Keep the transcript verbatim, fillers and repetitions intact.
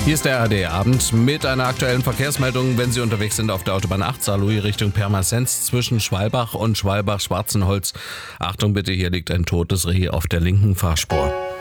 Hier ist der A R D-Abend mit einer aktuellen Verkehrsmeldung. Wenn Sie unterwegs sind auf der Autobahn acht Saarlouis Richtung Pirmasens zwischen Schwalbach und Schwalbach-Schwarzenholz. Achtung bitte, hier liegt ein totes Reh auf der linken Fahrspur.